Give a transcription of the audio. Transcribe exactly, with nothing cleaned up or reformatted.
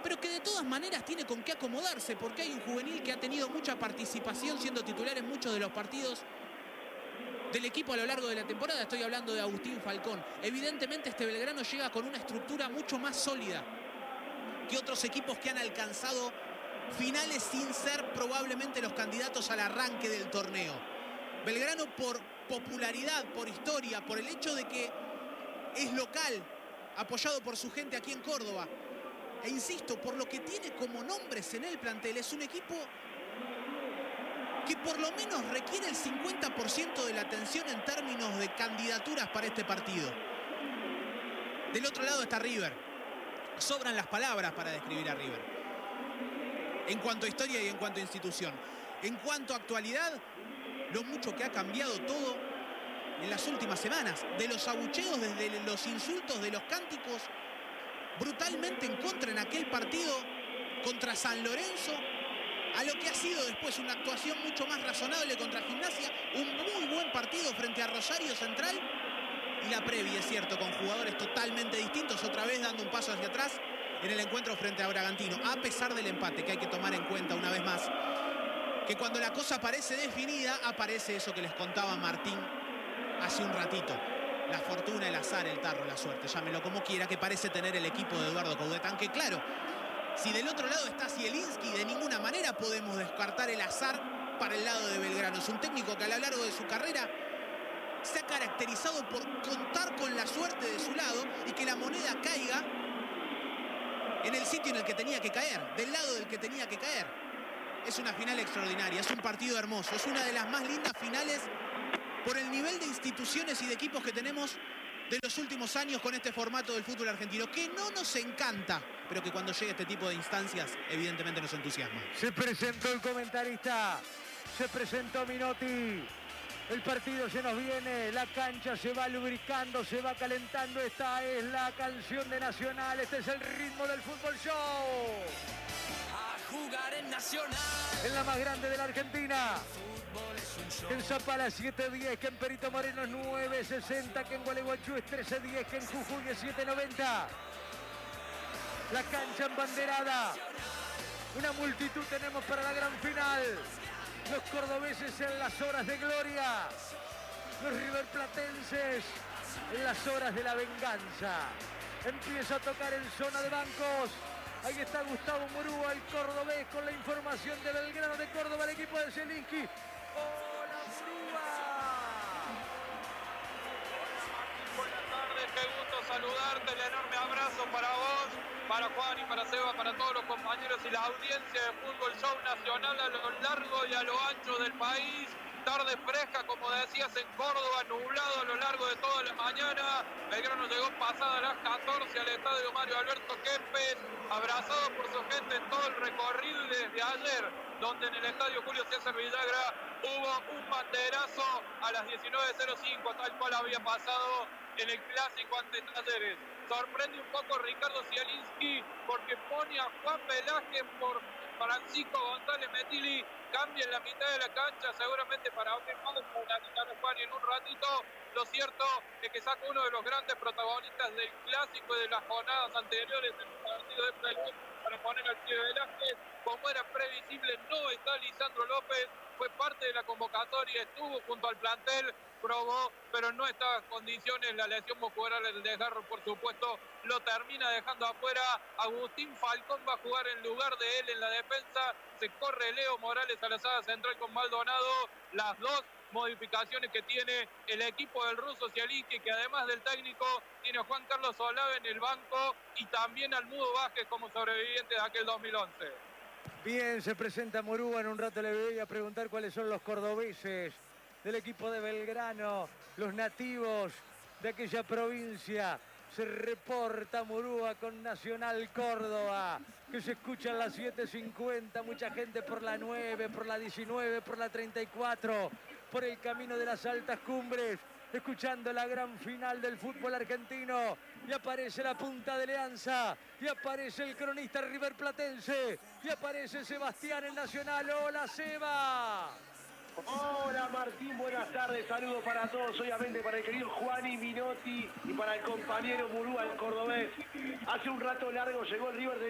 pero que de todas maneras tiene con qué acomodarse, porque hay un juvenil que ha tenido mucha participación siendo titular en muchos de los partidos del equipo a lo largo de la temporada. Estoy hablando de Agustín Falcón. Evidentemente este Belgrano llega con una estructura mucho más sólida que otros equipos que han alcanzado finales sin ser probablemente los candidatos al arranque del torneo. Belgrano, por popularidad, por historia, por el hecho de que es local, apoyado por su gente aquí en Córdoba, e insisto, por lo que tiene como nombres en el plantel, es un equipo que por lo menos requiere el cincuenta por ciento de la atención en términos de candidaturas para este partido. Del otro lado está River. Sobran las palabras para describir a River, en cuanto a historia y en cuanto a institución. En cuanto a actualidad, lo mucho que ha cambiado todo en las últimas semanas. De los abucheos, desde los insultos, de los cánticos brutalmente en contra en aquel partido contra San Lorenzo, a lo que ha sido después una actuación mucho más razonable contra Gimnasia, un muy buen partido frente a Rosario Central, y la previa, es cierto, con jugadores totalmente distintos, otra vez dando un paso hacia atrás en el encuentro frente a Bragantino, a pesar del empate, que hay que tomar en cuenta una vez más, que cuando la cosa parece definida, aparece eso que les contaba Martín hace un ratito. La fortuna, el azar, el tarro, la suerte, llámelo como quiera, que parece tener el equipo de Eduardo Coudet. Aunque claro, si del otro lado está Zielinski, de ninguna manera podemos descartar el azar para el lado de Belgrano. Es un técnico que a lo largo de su carrera se ha caracterizado por contar con la suerte de su lado y que la moneda caiga en el sitio en el que tenía que caer, del lado del que tenía que caer. Es una final extraordinaria, es un partido hermoso, es una de las más lindas finales por el nivel de instituciones y de equipos que tenemos de los últimos años con este formato del fútbol argentino, que no nos encanta, pero que cuando llega este tipo de instancias, evidentemente nos entusiasma. Se presentó el comentarista, se presentó Minotti. El partido se nos viene, la cancha se va lubricando, se va calentando. Esta es la canción de Nacional, este es el ritmo del Fútbol Show. A jugar en Nacional. En la más grande de la Argentina. Que en Zapala siete diez, que en Perito Moreno es nueve sesenta, que en Gualeguaychú es trece diez, que en Jujuy es siete noventa. La cancha embanderada. Una multitud tenemos para la gran final. Los cordobeses en las horas de gloria. Los riverplatenses en las horas de la venganza. Empieza a tocar en zona de bancos. Ahí está Gustavo Murúa, el cordobés, con la información de Belgrano de Córdoba, el equipo de Zielinski. ¡Hola, Murúa! Buenas tardes, qué gusto saludarte, el enorme abrazo para vos, para Juan y para Seba, para todos los compañeros y la audiencia de Fútbol Show Nacional a lo largo y a lo ancho del país. Tarde fresca, como decías, en Córdoba, nublado a lo largo de toda la mañana. Belgrano llegó pasada las catorce al estadio Mario Alberto Kempes, abrazado por su gente en todo el recorrido desde ayer, donde en el estadio Julio César Villagra hubo un banderazo a las diecinueve cero cinco, tal cual había pasado en el clásico ante Talleres. Sorprende un poco Ricardo Zielinski porque pone a Juan Velázquez por Francisco González Metilli, cambia en la mitad de la cancha, seguramente para abrir más con la mitad de Juan, y en un ratito lo cierto es que saca uno de los grandes protagonistas del clásico y de las jornadas anteriores en el partido de Pelú para poner al pie de Velázquez. Como era previsible, no está Lisandro López, fue parte de la convocatoria, estuvo junto al plantel, probó, pero no estaba en condiciones. La lesión muscular del desgarro, por supuesto, lo termina dejando afuera. Agustín Falcón va a jugar en lugar de él en la defensa. Se corre Leo Morales a la saga central con Maldonado. Las dos modificaciones que tiene el equipo del ruso Zielinski, que además del técnico tiene a Juan Carlos Olave en el banco y también al Mudo Vázquez como sobreviviente de aquel dos mil once. Bien, se presenta Murúa. En un rato le voy a preguntar cuáles son los cordobeses del equipo de Belgrano, los nativos de aquella provincia. Se reporta Murúa con Nacional Córdoba, que se escucha en las siete cincuenta, mucha gente por la nueve, por la diecinueve, por la treinta y cuatro, por el camino de las altas cumbres, escuchando la gran final del fútbol argentino. Y aparece la punta de Leanza, y aparece el cronista riverplatense, y aparece Sebastián el Nacional. ¡Hola, Seba! Hola Martín, buenas tardes, saludos para todos, obviamente para el querido Juani Minotti y para el compañero Murúa, el cordobés. Hace un rato largo llegó el River de